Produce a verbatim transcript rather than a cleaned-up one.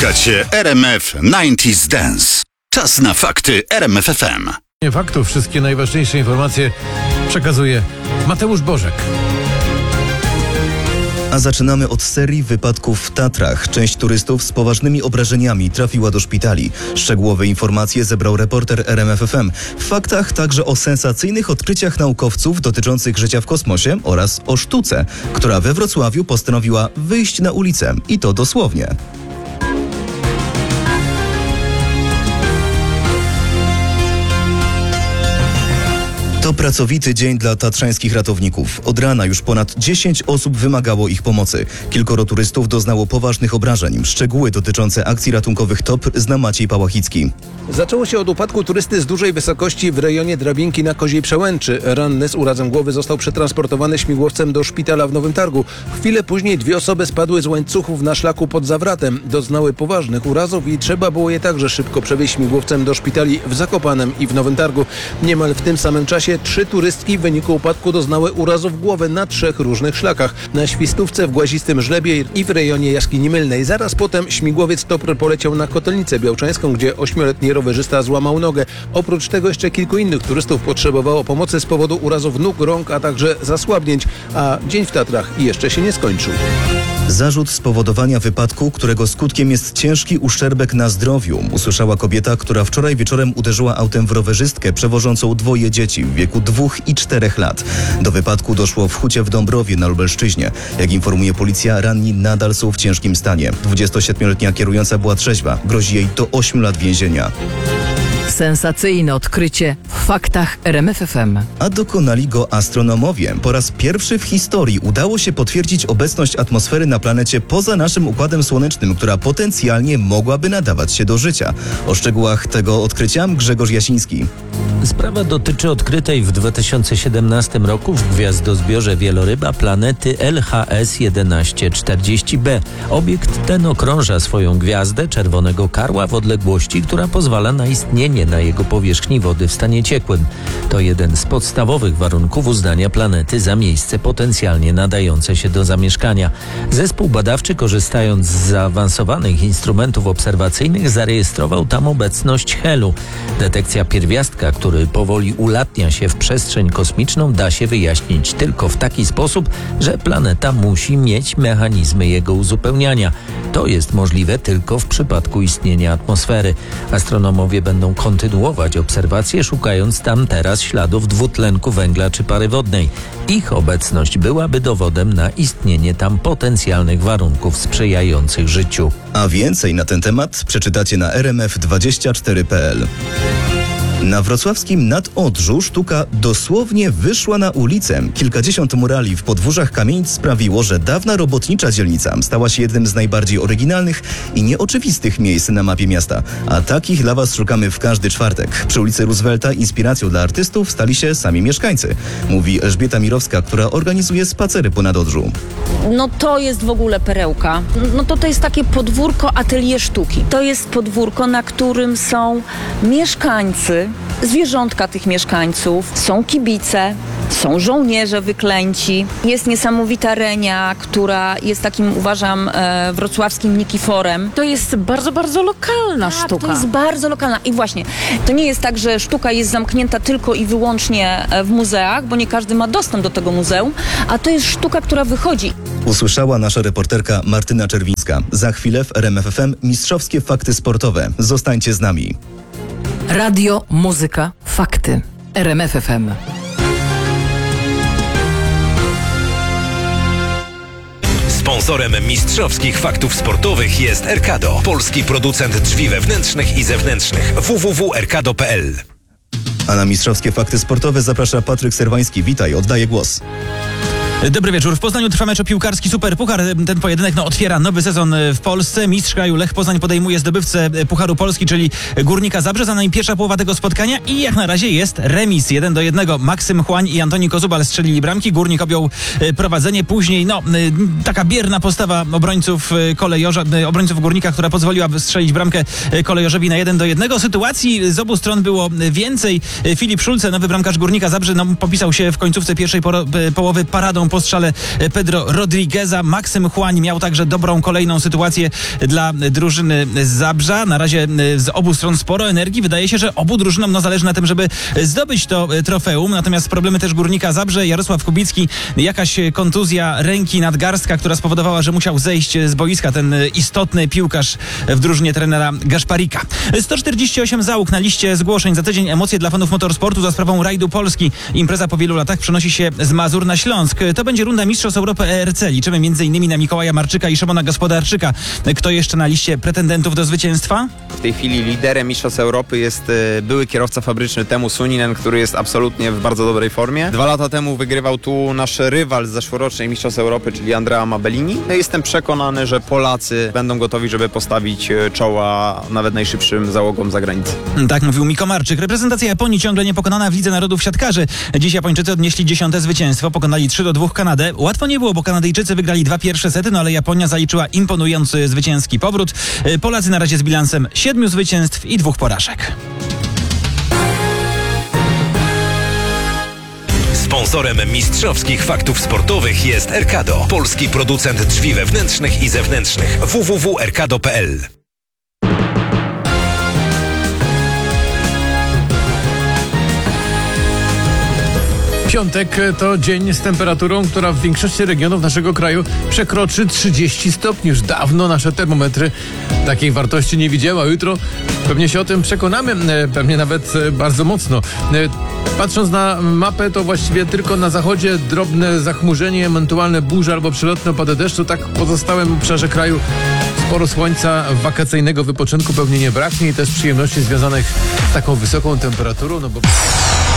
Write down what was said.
Słuchacie R M F dziewięćdziesiąt Dance. Czas na fakty R M F F M. Nie faktów, wszystkie najważniejsze informacje przekazuje Mateusz Bożek. A zaczynamy od serii wypadków w Tatrach. Część turystów z poważnymi obrażeniami trafiła do szpitali. Szczegółowe informacje zebrał reporter R M F F M. W faktach także o sensacyjnych odkryciach naukowców dotyczących życia w kosmosie oraz o sztuce, która we Wrocławiu postanowiła wyjść na ulicę. I to dosłownie. To pracowity dzień dla tatrzańskich ratowników. Od rana już ponad dziesięć osób wymagało ich pomocy. Kilkoro turystów doznało poważnych obrażeń. Szczegóły dotyczące akcji ratunkowych T O P zna Maciej Pałachicki. Zaczęło się od upadku turysty z dużej wysokości w rejonie Drabinki na Koziej Przełęczy. Ranny z urazem głowy został przetransportowany śmigłowcem do szpitala w Nowym Targu. Chwilę później dwie osoby spadły z łańcuchów na szlaku pod Zawratem. Doznały poważnych urazów i trzeba było je także szybko przewieźć śmigłowcem do szpitali w Zakopanem i w Nowym Targu. Niemal w tym samym czasie trzy turystki w wyniku upadku doznały urazów głowy na trzech różnych szlakach. Na Świstówce, w Głazistym Żlebie i w rejonie Jaskini Mylnej. Zaraz potem śmigłowiec T O P poleciał na Kotelnicę Białczańską, gdzie ośmioletni rowerzysta złamał nogę. Oprócz tego jeszcze kilku innych turystów potrzebowało pomocy z powodu urazów nóg, rąk, a także zasłabnięć. A dzień w Tatrach jeszcze się nie skończył. Zarzut spowodowania wypadku, którego skutkiem jest ciężki uszczerbek na zdrowiu, usłyszała kobieta, która wczoraj wieczorem uderzyła autem w rowerzystkę przewożącą dwoje dzieci w wieku dwóch i czterech lat. Do wypadku doszło w Hucie w Dąbrowie na Lubelszczyźnie. Jak informuje policja, ranni nadal są w ciężkim stanie. dwudziestosiedmioletnia kierująca była trzeźwa. Grozi jej do ośmiu lat więzienia. Sensacyjne odkrycie w faktach R M F F M. A dokonali go astronomowie. Po raz pierwszy w historii udało się potwierdzić obecność atmosfery na planecie poza naszym Układem Słonecznym, która potencjalnie mogłaby nadawać się do życia. O szczegółach tego odkrycia Grzegorz Jasiński. Sprawa dotyczy odkrytej w dwa tysiące siedemnastym roku w gwiazdozbiorze wieloryba planety L H S tysiąc czterdzieści b. Obiekt ten okrąża swoją gwiazdę, czerwonego karła, w odległości, która pozwala na istnienie na jego powierzchni wody w stanie ciekłym. To jeden z podstawowych warunków uznania planety za miejsce potencjalnie nadające się do zamieszkania. Zespół badawczy, korzystając z zaawansowanych instrumentów obserwacyjnych, zarejestrował tam obecność helu. Detekcja pierwiastka, który powoli ulatnia się w przestrzeń kosmiczną, da się wyjaśnić tylko w taki sposób, że planeta musi mieć mechanizmy jego uzupełniania. To jest możliwe tylko w przypadku istnienia atmosfery. Astronomowie będą kontynuować obserwacje, szukając tam teraz śladów dwutlenku węgla czy pary wodnej. Ich obecność byłaby dowodem na istnienie tam potencjalnych warunków sprzyjających życiu. A więcej na ten temat przeczytacie na r m f dwadzieścia cztery kropka p l. Na wrocławskim Nadodrzu sztuka dosłownie wyszła na ulicę. Kilkadziesiąt murali w podwórzach kamienic sprawiło, że dawna robotnicza dzielnica stała się jednym z najbardziej oryginalnych i nieoczywistych miejsc na mapie miasta. A takich dla Was szukamy w każdy czwartek. Przy ulicy Roosevelta inspiracją dla artystów stali się sami mieszkańcy. Mówi Elżbieta Mirowska, która organizuje spacery po Nadodrzu. No to jest w ogóle perełka. No to to jest takie podwórko atelier sztuki. To jest podwórko, na którym są mieszkańcy, zwierzątka tych mieszkańców, są kibice, są żołnierze wyklęci. Jest niesamowita Renia, która jest takim, uważam, e, wrocławskim Nikiforem. To jest bardzo, bardzo lokalna Tak, sztuka. to jest bardzo lokalna. I właśnie, to nie jest tak, że sztuka jest zamknięta tylko i wyłącznie w muzeach, bo nie każdy ma dostęp do tego muzeum, a to jest sztuka, która wychodzi. Usłyszała nasza reporterka Martyna Czerwińska. Za chwilę w R M F F M mistrzowskie fakty sportowe. Zostańcie z nami. Radio, muzyka, fakty. R M F F M. Sponsorem mistrzowskich faktów sportowych jest Erkado, polski producent drzwi wewnętrznych i zewnętrznych. w w w kropka erkado kropka p l. A na mistrzowskie fakty sportowe zaprasza Patryk Serwański. Witaj, oddaję głos. Dobry wieczór. W Poznaniu trwa mecz o piłkarski Superpuchar. Ten pojedynek no, otwiera nowy sezon w Polsce. Mistrz kraju Lech Poznań podejmuje zdobywcę Pucharu Polski, czyli Górnika Zabrze. Za nami pierwsza połowa tego spotkania i jak na razie jest remis jeden do jednego. Maksym Chłań i Antoni Kozubal strzelili bramki. Górnik objął prowadzenie. Później no, taka bierna postawa obrońców kolejorza, obrońców Górnika, która pozwoliła strzelić bramkę kolejorzowi na jeden do jednego. Sytuacji z obu stron było więcej. Filip Szulce, nowy bramkarz Górnika Zabrze, no, popisał się w końcówce pierwszej poro- połowy paradą po strzale Pedro Rodrigueza. Maksym Chłań miał także dobrą kolejną sytuację dla drużyny z Zabrza. Na razie z obu stron sporo energii. Wydaje się, że obu drużynom no, zależy na tym, żeby zdobyć to trofeum. Natomiast problemy też Górnika Zabrze. Jarosław Kubicki, jakaś kontuzja ręki, nadgarstka, która spowodowała, że musiał zejść z boiska ten istotny piłkarz w drużynie trenera Gaszparika. sto czterdzieści osiem załóg na liście zgłoszeń. Za tydzień emocje dla fanów motorsportu za sprawą rajdu Polski. Impreza po wielu latach przenosi się z Mazur na Śląsk. To będzie runda Mistrzostw Europy E R C. Liczymy między innymi na Mikołaja Marczyka i Szymona Gospodarczyka. Kto jeszcze na liście pretendentów do zwycięstwa? W tej chwili liderem Mistrzostw Europy jest były kierowca fabryczny Teemu Suninen, który jest absolutnie w bardzo dobrej formie. Dwa lata temu wygrywał tu nasz rywal z zeszłorocznej Mistrzostw Europy, czyli Andrea Mabellini. Jestem przekonany, że Polacy będą gotowi, żeby postawić czoła nawet najszybszym załogom zagranicy. Tak mówił Miko Marczyk. Reprezentacja Japonii ciągle niepokonana w Lidze Narodów siatkarzy. Dziś Japończycy odnieśli dziesiąte zwycięstwo. Pokonali trzy do dwóch Kanadę. Łatwo nie było, bo Kanadyjczycy wygrali dwa pierwsze sety, no ale Japonia zaliczyła imponujący zwycięski powrót. Polacy na razie z bilansem siedmiu zwycięstw i dwóch porażek. Sponsorem mistrzowskich faktów sportowych jest Erkado, polski producent drzwi wewnętrznych i zewnętrznych. w w w kropka erkado kropka p l. Piątek to dzień z temperaturą, która w większości regionów naszego kraju przekroczy trzydzieści stopni. Już dawno nasze termometry takiej wartości nie widziały. Jutro pewnie się o tym przekonamy, pewnie nawet bardzo mocno. Patrząc na mapę, to właściwie tylko na zachodzie drobne zachmurzenie, ewentualne burze albo przelotne opady deszczu. Tak w pozostałym obszarze kraju sporo słońca, wakacyjnego wypoczynku pewnie nie braknie i też przyjemności związanych z taką wysoką temperaturą, no bo...